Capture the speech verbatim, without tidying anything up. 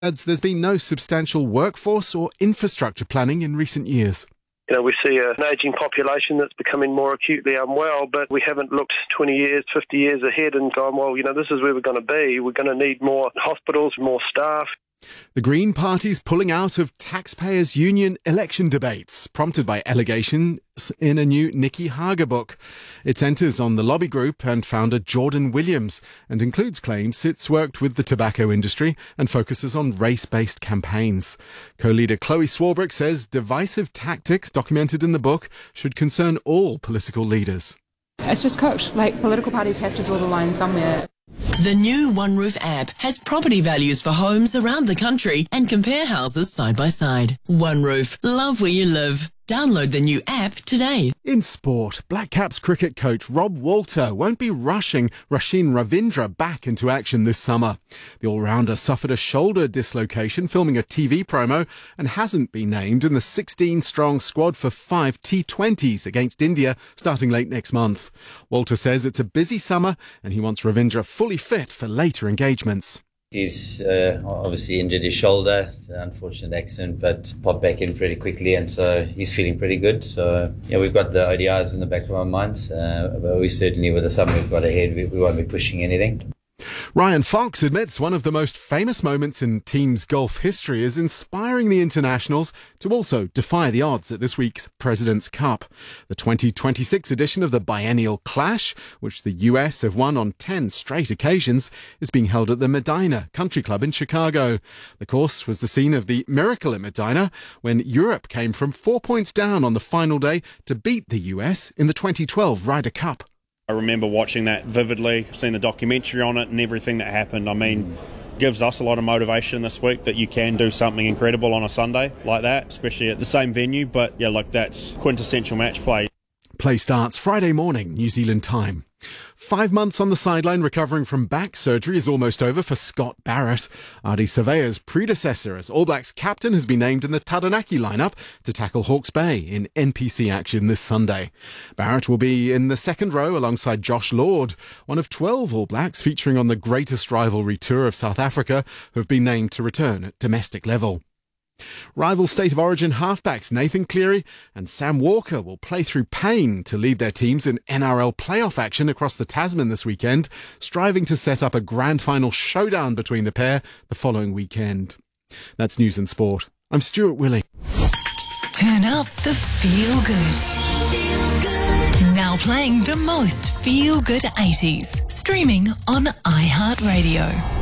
Adds there's been no substantial workforce or infrastructure planning in recent years. You know, we see an ageing population that's becoming more acutely unwell, but we haven't looked twenty years, fifty years ahead and gone, well, you know, this is where we're going to be. We're going to need more hospitals, more staff. The Green Party's pulling out of taxpayers' union election debates, prompted by allegations in a new Nikki Hager book. It centres on the lobby group and founder Jordan Williams and includes claims it's worked with the tobacco industry and focuses on race-based campaigns. Co-leader Chloe Swarbrick says divisive tactics documented in the book should concern all political leaders. It's just cooked. Like, political parties have to draw the line somewhere. The new OneRoof app has property values for homes around the country and compare houses side by side. OneRoof, love where you live. Download the new app today. In sport, Black Caps cricket coach Rob Walter won't be rushing Rasheen Ravindra back into action this summer. The all-rounder suffered a shoulder dislocation filming a T V promo and hasn't been named in the sixteen-strong squad for five T twenties against India starting late next month. Walter says it's a busy summer and he wants Ravindra fully fit for later engagements. He's uh, obviously injured his shoulder, it's an unfortunate accident, but popped back in pretty quickly, and so he's feeling pretty good. So, yeah, we've got the O D Is in the back of our minds, uh, but we certainly, with the summer we've got ahead, we, we won't be pushing anything. Ryan Fox admits one of the most famous moments in team's golf history is inspiring the internationals to also defy the odds at this week's President's Cup. The twenty twenty-six edition of the Biennial Clash, which the U S have won on ten straight occasions, is being held at the Medina Country Club in Chicago. The course was the scene of the miracle at Medina when Europe came from four points down on the final day to beat the U S in the twenty twelve Ryder Cup. I remember watching that vividly, seeing the documentary on it and everything that happened. I mean, gives us a lot of motivation this week that you can do something incredible on a Sunday like that, especially at the same venue. But yeah, like that's quintessential match play. Play starts Friday morning, New Zealand time. Five months on the sideline recovering from back surgery is almost over for Scott Barrett. Ardie Savea's predecessor as All Blacks captain has been named in the Taranaki lineup to tackle Hawke's Bay in N P C action this Sunday. Barrett will be in the second row alongside Josh Lord, one of twelve All Blacks featuring on the greatest rivalry tour of South Africa who have been named to return at domestic level. Rival State of Origin halfbacks Nathan Cleary and Sam Walker will play through pain to lead their teams in N R L playoff action across the Tasman this weekend, striving to set up a grand final showdown between the pair the following weekend. That's News and Sport. I'm Stuart Willing. Turn up the feel good. Feel good. Now playing the most feel good eighties. Streaming on iHeartRadio.